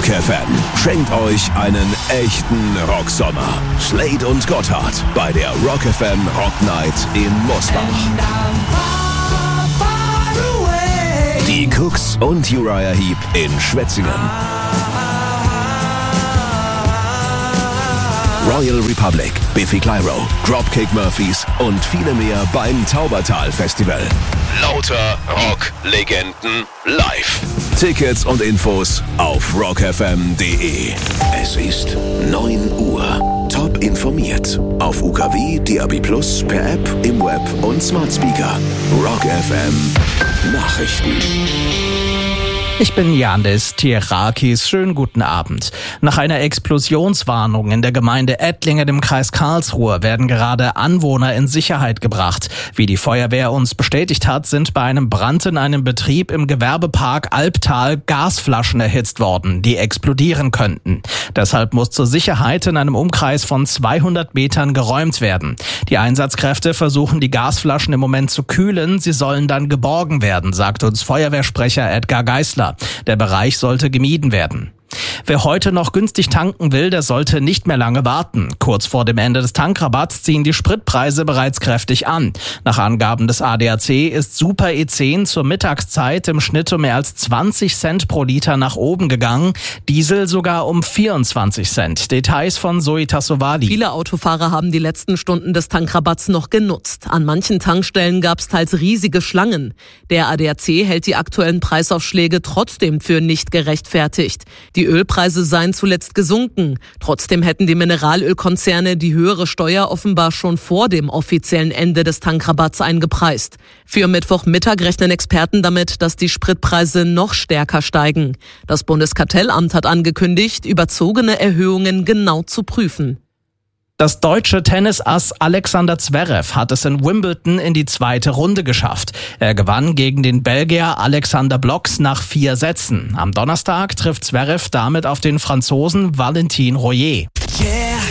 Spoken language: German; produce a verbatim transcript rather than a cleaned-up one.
Rock F M schenkt euch einen echten Rocksommer. Slade und Gotthard bei der Rock F M Rock Night in Mosbach. Die Cooks und Uriah Heep in Schwetzingen. Royal Republic, Biffy Clyro, Dropkick Murphys und viele mehr beim Taubertal Festival. Lauter Rock-Legenden live. Tickets und Infos auf rock f m punkt d e. Es ist neun Uhr. Top informiert. Auf U K W, D A B plus, per App, im Web und Smart Speaker. Rock F M Nachrichten. Ich bin Yandis Tierakis. Schönen guten Abend. Nach einer Explosionswarnung in der Gemeinde Ettlingen im Kreis Karlsruhe werden gerade Anwohner in Sicherheit gebracht. Wie die Feuerwehr uns bestätigt hat, sind bei einem Brand in einem Betrieb im Gewerbepark Albtal Gasflaschen erhitzt worden, die explodieren könnten. Deshalb muss zur Sicherheit in einem Umkreis von zweihundert Metern geräumt werden. Die Einsatzkräfte versuchen, die Gasflaschen im Moment zu kühlen. Sie sollen dann geborgen werden, sagt uns Feuerwehrsprecher Edgar Geisler. Der Bereich sollte gemieden werden. Wer heute noch günstig tanken will, der sollte nicht mehr lange warten. Kurz vor dem Ende des Tankrabatts ziehen die Spritpreise bereits kräftig an. Nach Angaben des A D A C ist Super E zehn zur Mittagszeit im Schnitt um mehr als zwanzig Cent pro Liter nach oben gegangen, Diesel sogar um vierundzwanzig Cent. Details von Zoe Tassovali. Viele Autofahrer haben die letzten Stunden des Tankrabatts noch genutzt. An manchen Tankstellen gab es teils riesige Schlangen. Der A D A C hält die aktuellen Preisaufschläge trotzdem für nicht gerechtfertigt. Die Ölpreise seien zuletzt gesunken. Trotzdem hätten die Mineralölkonzerne die höhere Steuer offenbar schon vor dem offiziellen Ende des Tankrabatts eingepreist. Für Mittwochmittag rechnen Experten damit, dass die Spritpreise noch stärker steigen. Das Bundeskartellamt hat angekündigt, überzogene Erhöhungen genau zu prüfen. Das deutsche Tennisass Alexander Zverev hat es in Wimbledon in die zweite Runde geschafft. Er gewann gegen den Belgier Alexander Blocks nach vier Sätzen. Am Donnerstag trifft Zverev damit auf den Franzosen Valentin Royer. Yeah.